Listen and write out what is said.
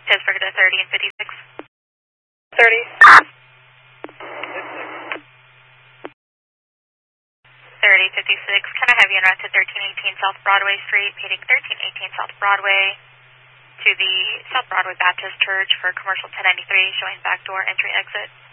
Pittsburgh to 30 and 56. 30. 3056. Can I have you en route to 1318 South Broadway Street, heading 1318 South Broadway to the South Broadway Baptist Church for commercial 1093, showing back door entry exit.